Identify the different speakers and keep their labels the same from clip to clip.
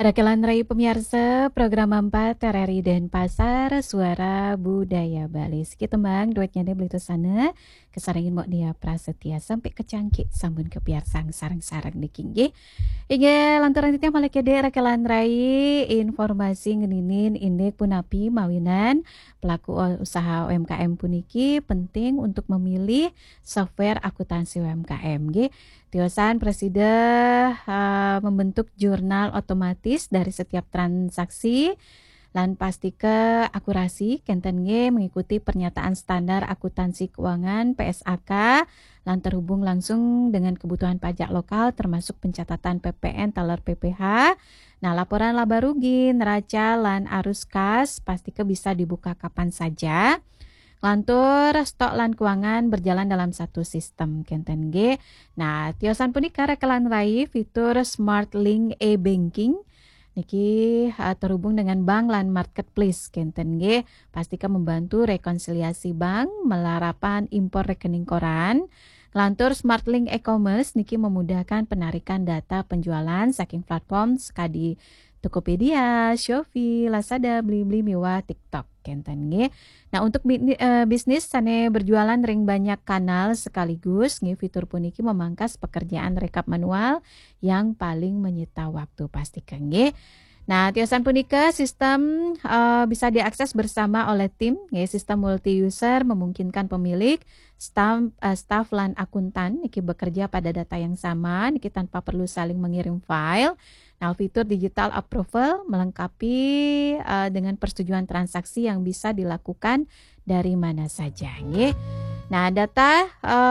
Speaker 1: Rakalan Rai pemirsa program 4 RRI Denpasar Suara Budaya Bali. Sekitembang duetnya dia beli sana kesarangin mau dia prasetya sampai kecangkik sambun ke biar sarang-sarang di kinggi. Inge lantaran itu malah kede Rakalan Rai informasi ngeninin indek punapi mawinan pelaku usaha UMKM puniki penting untuk memilih software akuntansi UMKM. Tiosan Presiden membentuk jurnal otomatis dari setiap transaksi lan pasti ke akurasi kenten mengikuti pernyataan standar akuntansi keuangan PSAK lan terhubung langsung dengan kebutuhan pajak lokal termasuk pencatatan PPN taler PPH. Nah, laporan laba rugi, neraca lan arus kas pasti ke bisa dibuka kapan saja. Lantur stok lan keuangan berjalan dalam satu sistem kenten G. Nah, tiosan punika Rakalan Rai fitur Smart Link e-banking niki terhubung dengan bank lan marketplace kenten G pastikan membantu rekonsiliasi bank melarapan impor rekening koran. Lantur Smart Link e-commerce niki memudahkan penarikan data penjualan saking platform sekadi Tokopedia, Shopee, Lazada, Blibli, Miwa, TikTok kenten G. Nah, untuk bisnis sane berjualan ring banyak kanal sekaligus nge fitur puniki memangkas pekerjaan rekap manual yang paling menyita waktu pastikan nge. Nah, tiosan punika sistem bisa diakses bersama oleh tim nge. Sistem multi user memungkinkan pemilik staff lan akuntan niki bekerja pada data yang sama niki tanpa perlu saling mengirim file. Nah, fitur digital approval melengkapi dengan persetujuan transaksi yang bisa dilakukan dari mana saja. Nge. Nah, data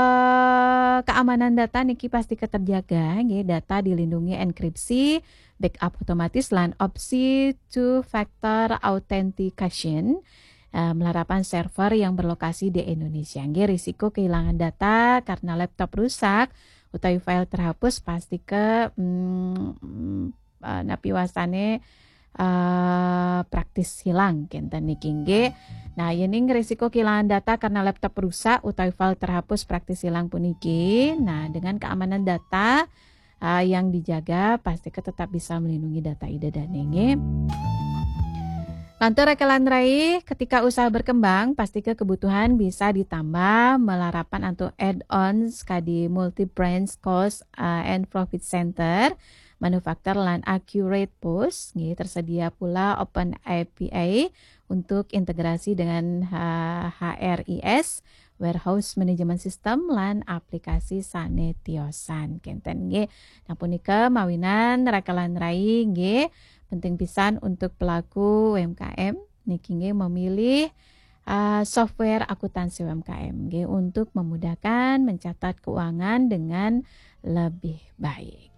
Speaker 1: keamanan data niki pasti keterjaga. Nge. Data dilindungi enkripsi, backup otomatis, lan opsi two-factor authentication melarapan server yang berlokasi di Indonesia. Nge. Risiko kehilangan data karena laptop rusak utawi file terhapus pasti ke napi wasane praktis hilang kenten niki. Nah, yening risiko kehilangan data karena laptop rusak utawi file terhapus praktis hilang puniki. Nah, dengan keamanan data yang dijaga pasti ke tetap bisa melindungi data ida dan nenge. Lantur Rakalan Rai ketika usaha berkembang pasti ke kebutuhan bisa ditambah melarapan atau add-ons kadi multi branch cost and profit center manufaktur lan accurate post tersedia pula open API untuk integrasi dengan HRIS warehouse management system lan aplikasi sane tiosan kenten nggih. Nah, punika mawinan Rakalan Rai nggih penting pisan untuk pelaku UMKM niki memilih software akuntansi UMKM untuk memudahkan mencatat keuangan dengan lebih baik.